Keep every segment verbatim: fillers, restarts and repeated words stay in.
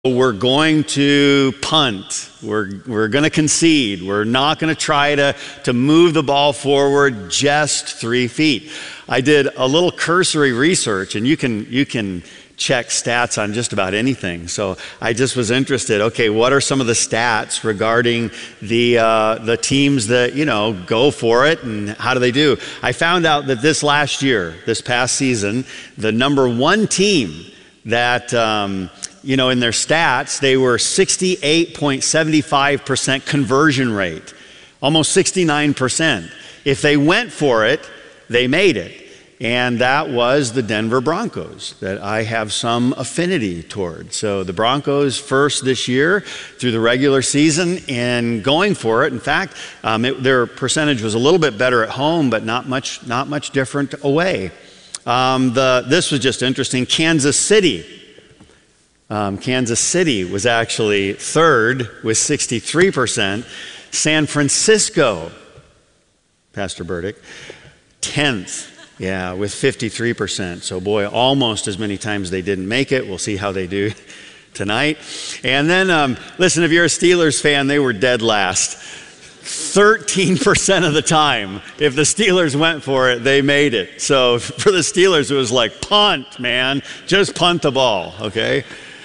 We're going to punt. We're, we're going to concede. We're not going to try to, to move the ball forward just three feet. I did a little cursory research, and you can, you can check stats on just about anything. So I just was interested, okay, what are some of the stats regarding the, uh, the teams that, you know, go for it, and how do they do? I found out that this last year, this past season, the number one team that... Um, You know, in their stats, they were sixty-eight point seven five percent conversion rate, almost sixty-nine percent. If they went for it, they made it. And that was the Denver Broncos that I have some affinity toward. So the Broncos first this year through the regular season and going for it. In fact, um, it, their percentage was a little bit better at home, but not much, not much different away. Um, the, this was just interesting. Kansas City. Um, Kansas City was actually third with sixty-three percent. San Francisco, Pastor Burdick, tenth, yeah, with fifty-three percent. So boy, almost as many times they didn't make it. We'll see how they do tonight. And then, um, listen, if you're a Steelers fan, they were dead last. thirteen percent of the time, if the Steelers went for it, they made it. So for the Steelers, it was like, punt, man, just punt the ball, okay?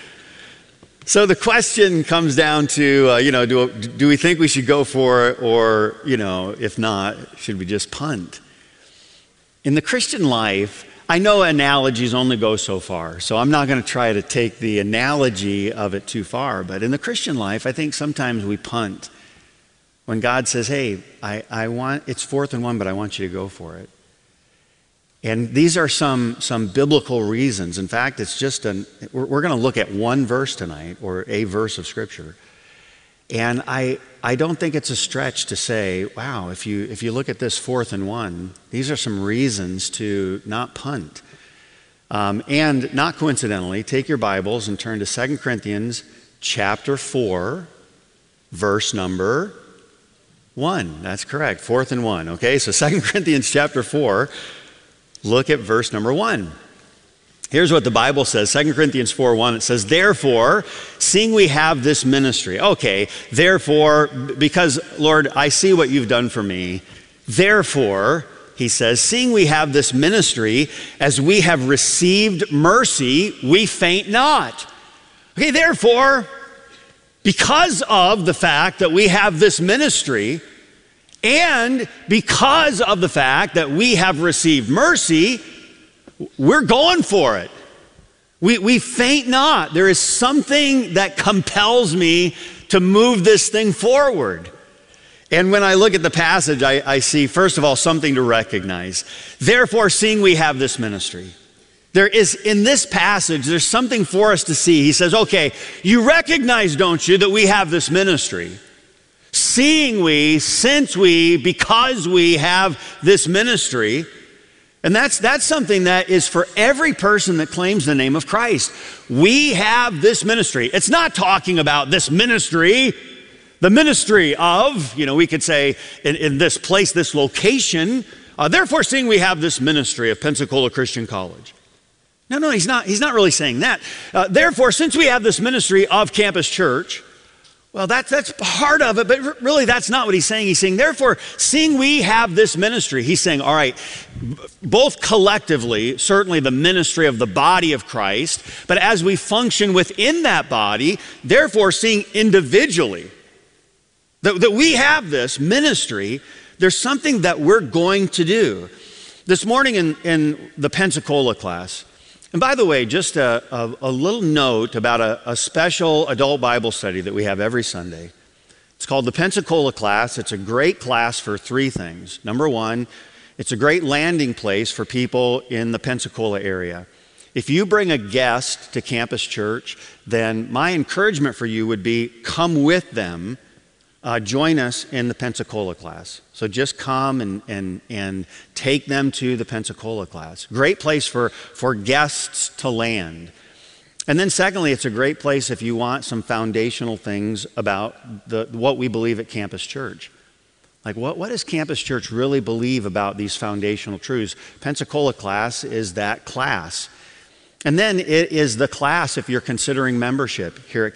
So the question comes down to, uh, you know, do, do we think we should go for it, or, you know, if not, should we just punt? In the Christian life, I know analogies only go so far, so I'm not going to try to take the analogy of it too far, but in the Christian life, I think sometimes we punt when God says, hey, I, I want, it's fourth and one, but I want you to go for it. And these are some, some biblical reasons. In fact, it's just an, we're, we're going to look at one verse tonight, or a verse of Scripture. And I, I don't think it's a stretch to say, wow, if you, if you look at this fourth and one, these are some reasons to not punt. Um, and not coincidentally, take your Bibles and turn to Second Corinthians chapter four, verse number one. That's correct, fourth and one. Okay, so Second Corinthians chapter four, look at verse number one. Here's what the Bible says, Second Corinthians four one. It says, therefore, seeing we have this ministry. Okay, therefore, because, Lord, I see what you've done for me. Therefore, he says, seeing we have this ministry, as we have received mercy, we faint not. Okay, therefore, because of the fact that we have this ministry, and because of the fact that we have received mercy, we're going for it. We, we faint not. There is something that compels me to move this thing forward. And when I look at the passage, I, I see, first of all, something to recognize. Therefore, seeing we have this ministry. There is, in this passage, there's something for us to see. He says, okay, you recognize, don't you, that we have this ministry. Seeing we, since we, because we have this ministry, and that's, that's something that is for every person that claims the name of Christ. We have this ministry. It's not talking about this ministry, the ministry of, you know, we could say in, in this place, this location. Uh, therefore, seeing we have this ministry of Pensacola Christian College. No, no, he's not, he's not really saying that. Uh, therefore, since we have this ministry of Campus Church, well, that's, that's part of it, but really that's not what he's saying. He's saying, therefore, seeing we have this ministry, he's saying, all right, both collectively, certainly the ministry of the body of Christ, but as we function within that body, therefore, seeing individually that, that we have this ministry, there's something that we're going to do. This morning in, in the Pensacola class, and by the way, just a, a, a little note about a, a special adult Bible study that we have every Sunday. It's called the Pensacola class. It's a great class for three things. Number one, it's a great landing place for people in the Pensacola area. If you bring a guest to Campus Church, then my encouragement for you would be come with them. Uh, join us in the Pensacola class. So just come and, and, and take them to the Pensacola class. Great place for, for guests to land. And then secondly, it's a great place if you want some foundational things about the, what we believe at Campus Church. Like what, what does Campus Church really believe about these foundational truths? Pensacola class is that class. And then it is the class if you're considering membership here at